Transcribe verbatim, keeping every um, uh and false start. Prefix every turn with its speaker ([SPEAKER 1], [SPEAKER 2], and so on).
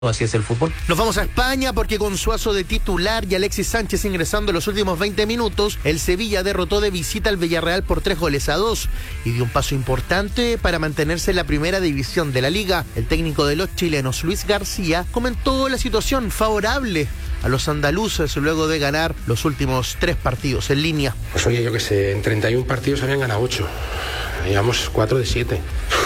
[SPEAKER 1] Así es el fútbol.
[SPEAKER 2] Nos vamos a España porque con Suazo de titular y Alexis Sánchez ingresando en los últimos veinte minutos, el Sevilla derrotó de visita al Villarreal por tres goles a dos y dio un paso importante para mantenerse en la primera división de la liga. El técnico de los chilenos, Luis García, comentó la situación favorable a los andaluces luego de ganar los últimos tres partidos en línea.
[SPEAKER 3] Pues oye, yo que sé, en treinta y uno partidos habían ganado ocho. Llevamos cuatro de siete.